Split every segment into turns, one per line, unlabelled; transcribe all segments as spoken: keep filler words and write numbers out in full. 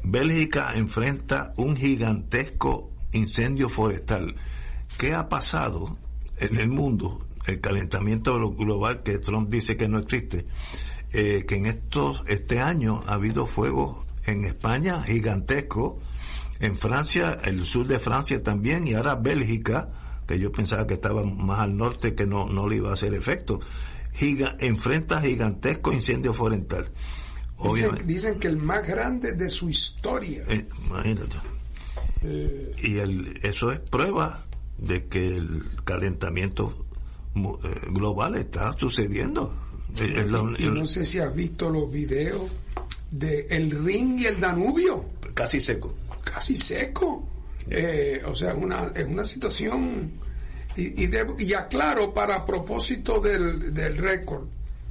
Bélgica enfrenta un gigantesco incendio forestal. ¿Qué ha pasado en el mundo? El calentamiento global, que Trump dice que no existe, eh, que en estos este año ha habido fuegos en España gigantescos, en Francia, el sur de Francia también, y ahora Bélgica, que yo pensaba que estaba más al norte, que no, no le iba a hacer efecto, Giga, enfrenta gigantesco incendio forestal.
Dicen, dicen que el más grande de su historia.
Eh, imagínate. Eh, y el, eso es prueba de que el calentamiento eh, global está sucediendo.
Sí, eh, la, y, y no sé si has visto los videos de el Rin y el Danubio.
Casi seco.
Casi seco. Eh, o sea, una, es una situación. Y, y, de, y aclaro para propósito del, del récord.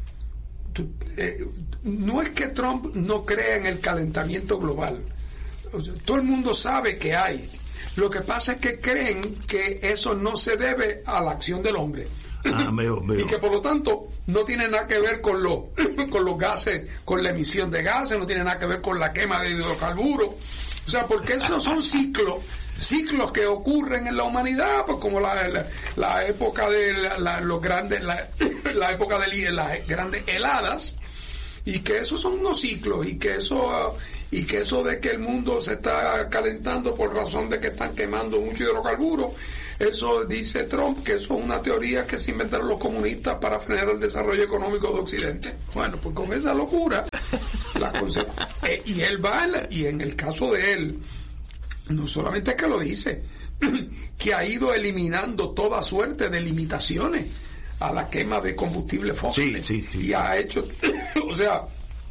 Tú, eh, no es que Trump no crea en el calentamiento global. O sea, todo el mundo sabe que hay. Lo que pasa es que creen que eso no se debe a la acción del hombre.
Ah, veo, veo.
Y que por lo tanto no tiene nada que ver con, lo, con los gases, con la emisión de gases, no tiene nada que ver con la quema de hidrocarburos. O sea, porque esos son ciclos, ciclos que ocurren en la humanidad, pues como la, la, la época de la, la, los grandes, la, la época de las grandes heladas, y que esos son unos ciclos, y que eso y que eso de que el mundo se está calentando por razón de que están quemando mucho hidrocarburos, eso dice Trump que eso es una teoría que se inventaron los comunistas para frenar el desarrollo económico de Occidente. Bueno, pues con esa locura la conce- eh, y él va en la, y en el caso de él no solamente es que lo dice, que ha ido eliminando toda suerte de limitaciones a la quema de combustibles fósiles,
sí, sí, sí.
Y ha hecho, o sea,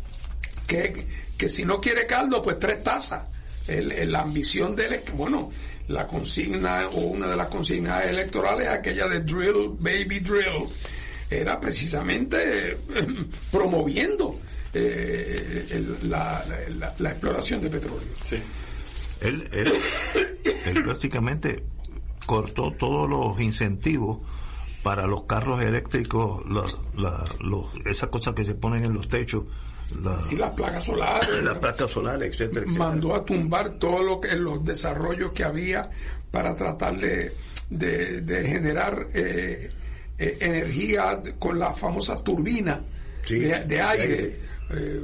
que, que si no quiere caldo, pues tres tazas. El, el, la ambición de él es que, bueno, la consigna o una de las consignas electorales, aquella de drill, baby drill, era precisamente eh, promoviendo eh, el, la, la, la exploración de petróleo.
Sí. Él, él, él básicamente cortó todos los incentivos para los carros eléctricos, la, la, los, esas cosas que se ponen en los techos, la,
sí, las placas solares,
las placas solares, etcétera, etcétera.
Mandó a tumbar todo lo que los desarrollos que había para tratar de, de, de generar eh, eh, energía con la famosa turbina, sí, de, de aire. Eh,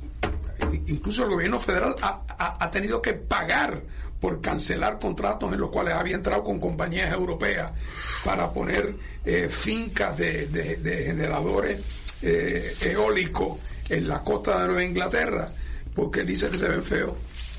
incluso el gobierno federal ha, ha, ha tenido que pagar por cancelar contratos en los cuales había entrado con compañías europeas para poner eh, fincas de, de, de generadores eh, eólicos en la costa de Nueva Inglaterra, porque dice que se ven feos.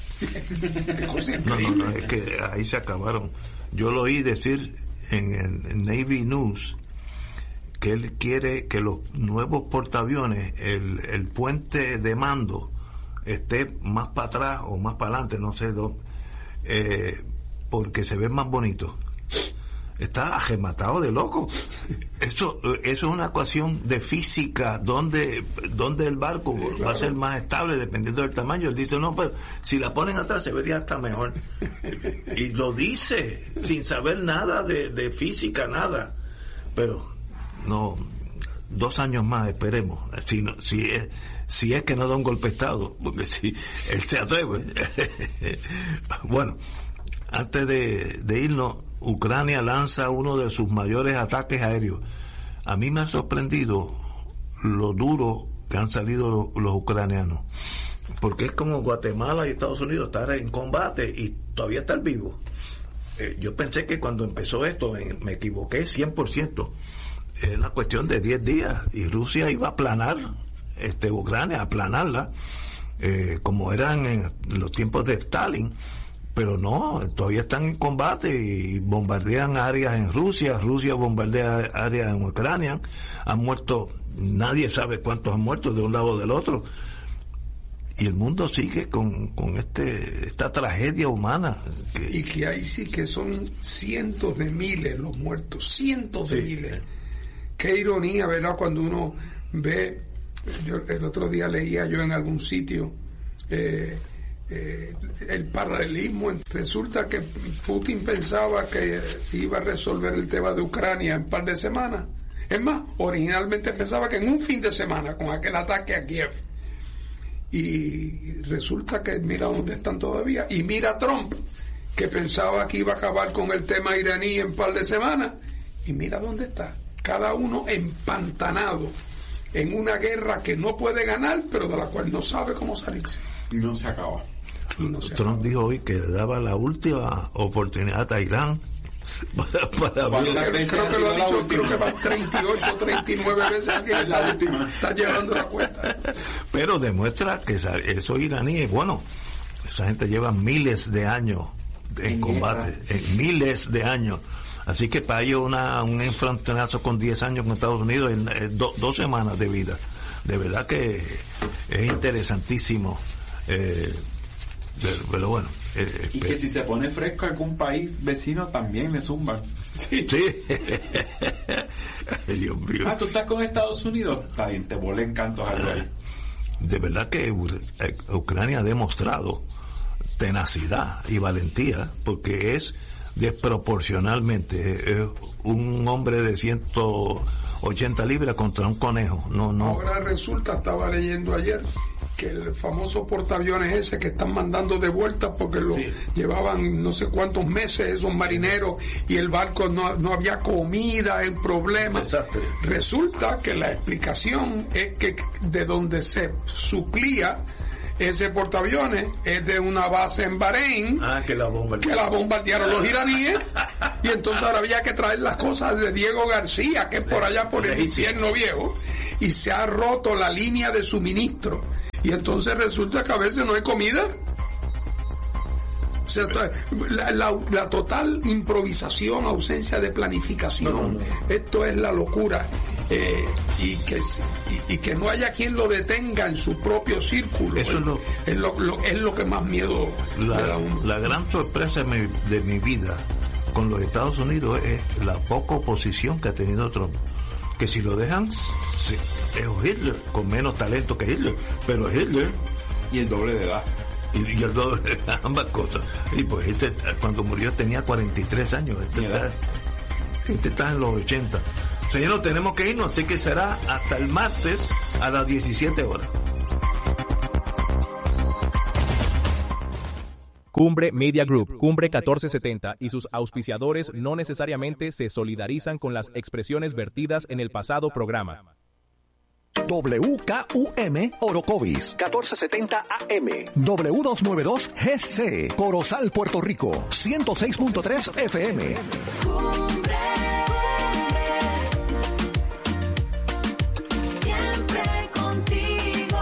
no, no, no, es que ahí se acabaron. Yo lo oí decir en el Navy News que él quiere que los nuevos portaaviones, el, el puente de mando esté más para atrás o más para adelante, no sé dónde, eh, porque se ve más bonito. Está ajematado de loco. Eso, eso es una ecuación de física donde, donde el barco sí, claro, va a ser más estable dependiendo del tamaño. Él dice, no, pero si la ponen atrás se vería hasta mejor. Y lo dice sin saber nada de, de física, nada. Pero no, dos años más esperemos. Si, no, si es si es que no da un golpe de estado, porque si él se atreve. Bueno, antes de, de irnos, Ucrania lanza uno de sus mayores ataques aéreos. A mí me ha sorprendido lo duro que han salido los, los ucranianos, porque es como Guatemala y Estados Unidos estar en combate y todavía estar vivos. Eh, yo pensé que cuando empezó esto, eh, me equivoqué cien por ciento. Era una cuestión de diez días y Rusia iba a aplanar este Ucrania, aplanarla, eh, como eran en los tiempos de Stalin. Pero no, todavía están en combate y bombardean áreas en Rusia, Rusia bombardea áreas en Ucrania, han muerto, nadie sabe cuántos han muerto de un lado o del otro, y el mundo sigue con, con este esta tragedia humana.
Que, y que ahí sí que son cientos de miles los muertos, cientos de sí. miles. Qué ironía, ¿verdad? Cuando uno ve, yo el otro día leía yo en algún sitio, eh, Eh, el paralelismo. Resulta que Putin pensaba que iba a resolver el tema de Ucrania en un par de semanas. Es más, originalmente pensaba que en un fin de semana, con aquel ataque a Kiev. y resulta que mira dónde están todavía, y mira Trump, que pensaba que iba a acabar con el tema iraní en un par de semanas, y mira dónde está, cada uno empantanado en una guerra que no puede ganar, pero de la cual no sabe cómo salirse.
No se acaba.
Y no se
Trump
acaba.
dijo hoy que le daba la última oportunidad a Irán para, para
Bueno,
abrir-
Creo, creo que lo ha dicho, creo que va treinta y ocho, treinta y nueve veces que
La
está,
última.
está llevando la cuenta.
pero demuestra que esa- esos iraníes, bueno, esa gente lleva miles de años en,
En
combate, en miles de años. Así que para ellos una, un enfrentonazo con diez años con Estados Unidos en, en do- dos semanas de vida. De verdad que es interesantísimo. Eh, pero, pero bueno. eh,
Y que si se pone fresco algún país vecino también le zumban.
Sí.
sí. Ay, Dios mío.
Ah, tú estás con Estados Unidos. Está bien, te vuelven cantos algo ahí.
De verdad que U- eh, Ucrania ha demostrado tenacidad y valentía, porque es desproporcionalmente eh, un hombre de ciento ochenta libras contra un conejo. No, no.
Ahora resulta, estaba leyendo ayer, que el famoso portaaviones ese que están mandando de vuelta porque lo
Sí.
llevaban no sé cuántos meses esos marineros y el barco no, no había comida, el problema.
Exacto.
Resulta que la explicación es que de donde se suplía ese portaaviones es de una base en Bahrein,
Ah, que la bomba.
que la bombardearon los iraníes, y entonces ahora había que traer las cosas de Diego García, que es por allá por el infierno viejo, y se ha roto la línea de suministro, y entonces resulta que a veces no hay comida. O sea, la, la, la total improvisación, ausencia de planificación,
No, no, no.
esto es la locura. Eh, y, que, y, y que no haya quien lo detenga en su propio círculo.
Eso es lo-
es lo, lo- es lo que más miedo le da a
La,
uno.
la gran sorpresa de mi, de mi vida con los Estados Unidos es la poca oposición que ha tenido Trump. Que si lo dejan, sí, es Hitler, con menos talento que Hitler, pero Hitler
Y el doble de edad.
y, y el doble, ambas cosas. Y pues este, cuando murió tenía cuarenta y tres años, este
Mira.
está, este está en los ochenta. Señor, tenemos que irnos, así que será hasta el martes a las diecisiete horas.
Cumbre Media Group, Cumbre catorce setenta y sus auspiciadores no necesariamente se solidarizan con las expresiones vertidas en el pasado programa.
W K U M Orocovis, catorce setenta A M, W doscientos noventa y dos G C, Corozal, Puerto Rico, ciento seis punto tres F M.
Cumbre, siempre contigo.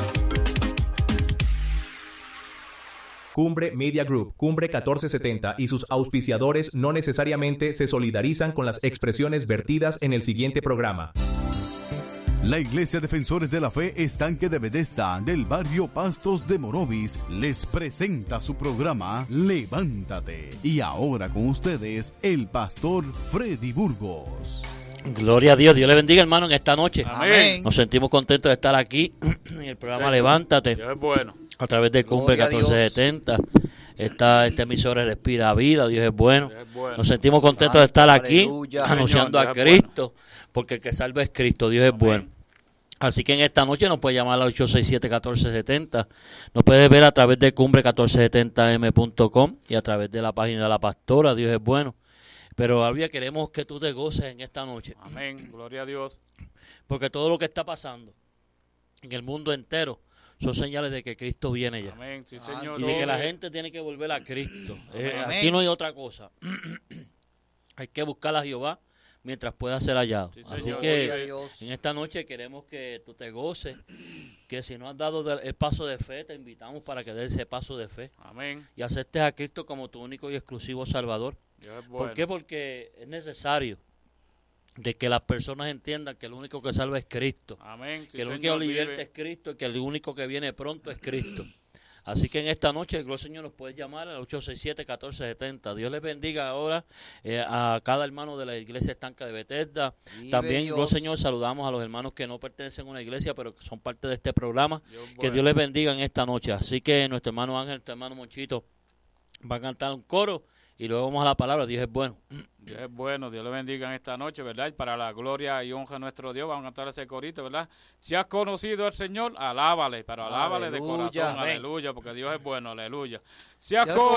Cumbre Media Group, Cumbre catorce setenta y sus auspiciadores no necesariamente se solidarizan con las expresiones vertidas en el siguiente programa.
La Iglesia Defensores de la Fe Estanque de Bethesda del barrio Pastos de Morovis les presenta su programa Levántate. Y ahora con ustedes el pastor Freddy Burgos.
Gloria a Dios, Dios le bendiga, hermano, en esta noche.
Amén.
Nos sentimos contentos de estar aquí en el programa Levántate,
Dios es bueno.
a través de Cumbre
Gloria a Dios.
catorce setenta. Esta, esta emisora respira vida, Dios es bueno.
Dios es bueno.
Nos sentimos contentos de estar aquí
Aleluya.
anunciando
Señor,
a
Dios es
Cristo, porque el que salva es Cristo, Dios es bueno. Así que en esta noche nos puede llamar al ocho seis siete, catorce setenta. Nos puede ver a través de cumbre catorce setenta m punto com y a través de la página de la pastora, Dios es bueno. Pero Albia, queremos que tú te goces en esta noche.
Amén. Gloria a Dios.
Porque todo lo que está pasando en el mundo entero son señales de que Cristo viene ya.
Amén. Sí, Señor.
Y de que la gente tiene que volver a Cristo. Eh,
Amén.
aquí no hay otra cosa. Hay que buscar a Jehová mientras pueda ser hallado.
Sí,
Así
señor.
que
Gloria a Dios.
en esta noche queremos que tú te goces, que si no has dado de- el paso de fe, te invitamos para que des ese paso de fe
Amén.
y aceptes a Cristo como tu único y exclusivo Salvador.
Dios es bueno.
¿Por qué? Porque es necesario de que las personas entiendan que el único que salva es Cristo.
Amén. Sí,
que el único
Señor,
que liberta
vive.
es Cristo y que el único que viene pronto es Cristo. Así que en esta noche, el Señor, nos puedes llamar al ocho seis siete, catorce setenta. Dios les bendiga ahora eh, a cada hermano de la iglesia estanca de Bethesda.
Vive
También,
Dios.
Dios, Señor, saludamos a los hermanos que no pertenecen a una iglesia, pero que son parte de este programa.
Dios
Que
bueno.
Dios les bendiga en esta noche. Así que nuestro hermano Ángel, nuestro hermano Monchito, va a cantar un coro y luego vamos a la palabra. Dios es bueno.
Dios es bueno, Dios le bendiga en esta noche, ¿verdad? Y para la gloria y honra de nuestro Dios, vamos a cantar ese corito, ¿verdad? Si has conocido al Señor, alábale, pero alábale
Aleluya.
de corazón,
Amén.
aleluya, porque Dios es bueno, aleluya. Si has
Ya
conocido